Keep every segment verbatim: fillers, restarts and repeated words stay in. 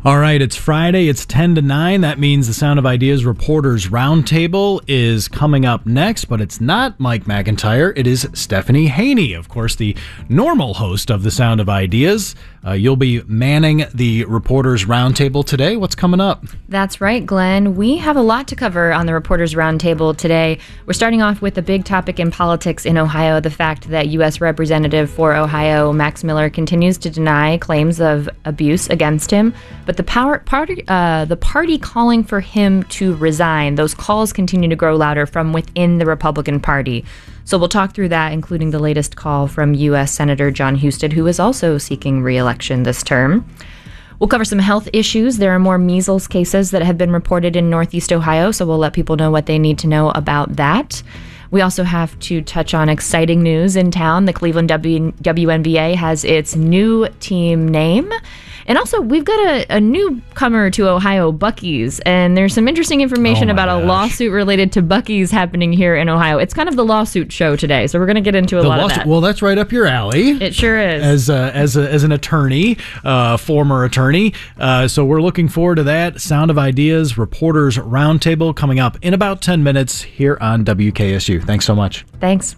All right, it's Friday. It's ten to nine. That means the Sound of Ideas Reporters Roundtable is coming up next, but it's not Mike McIntyre. It is Stephanie Haney, of course, the normal host of the Sound of Ideas. Uh, you'll be manning the Reporters Roundtable today. What's coming up? That's right, Glenn. We have a lot to cover on the Reporters Roundtable today. We're starting off with the big topic in politics in Ohio, the fact that U S Representative for Ohio, Max Miller, continues to deny claims of abuse against him. But the power party, uh, the party calling for him to resign, those calls continue to grow louder from within the Republican Party. So we'll talk through that, including the latest call from U S Senator Jon Husted, who is also seeking re-election this term. We'll cover some health issues. There are more measles cases that have been reported in Northeast Ohio, so we'll let people know what they need to know about that. We also have to touch on exciting news in town. The Cleveland w- W N B A has its new team name. And also, we've got a, a newcomer to Ohio, Buc-ee's, and there's some interesting information oh about gosh. a lawsuit related to Buc-ee's happening here in Ohio. It's kind of the lawsuit show today, so we're going to get into a the lot lawsuit, of that. Well, that's right up your alley. It sure is. As a, as a, as an attorney, uh, former attorney, uh, so we're looking forward to that. Sound of Ideas Reporters Roundtable coming up in about ten minutes here on W K S U. Thanks so much. Thanks.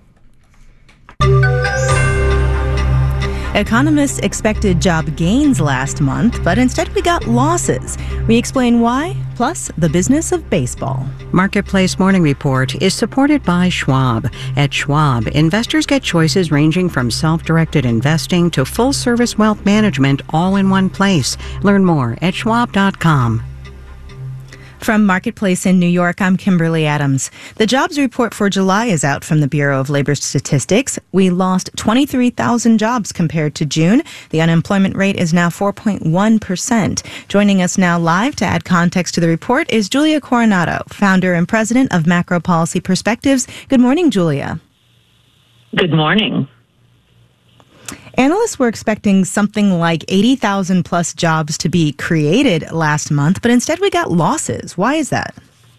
Economists expected job gains last month, but instead we got losses. We explain why, plus the business of baseball. Marketplace Morning Report is supported by Schwab. At Schwab, investors get choices ranging from self-directed investing to full-service wealth management all in one place. Learn more at schwab dot com. From Marketplace in New York, I'm Kimberly Adams. The jobs report for July is out from the Bureau of Labor Statistics. We lost twenty-three thousand jobs compared to June. The unemployment rate is now four point one percent. Joining us now live to add context to the report is Julia Coronado, founder and president of Macro Policy Perspectives. Good morning, Julia. Good morning. Analysts were expecting something like eighty thousand plus jobs to be created last month, but instead we got losses. Why is that?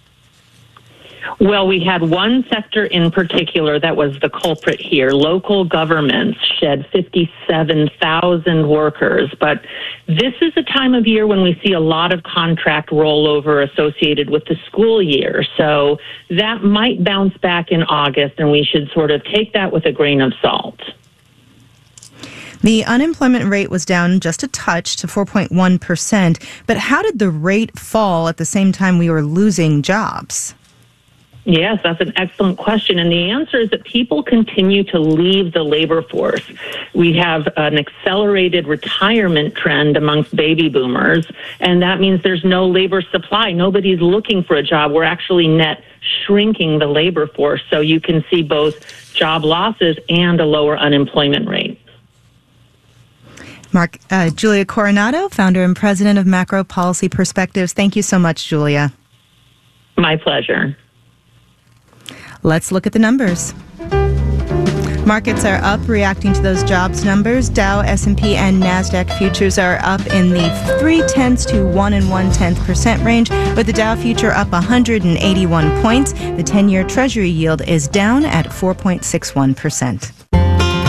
Well, we had one sector in particular that was the culprit here. Local governments shed fifty-seven thousand workers, but this is a time of year when we see a lot of contract rollover associated with the school year. So that might bounce back in August, and we should sort of take that with a grain of salt. The unemployment rate was down just a touch to four point one percent, but how did the rate fall at the same time we were losing jobs? Yes, that's an excellent question. And the answer is that people continue to leave the labor force. We have an accelerated retirement trend amongst baby boomers, and that means there's no labor supply. Nobody's looking for a job. We're actually net shrinking the labor force. So you can see both job losses and a lower unemployment rate. Mark, uh, Julia Coronado, founder and president of Macro Policy Perspectives. Thank you so much, Julia. My pleasure. Let's look at the numbers. Markets are up, reacting to those jobs numbers. Dow, S and P, and NASDAQ futures are up in the three tenths to one and one tenth percent range, with the Dow future up one hundred eighty-one points. The ten-year Treasury yield is down at four point six one percent.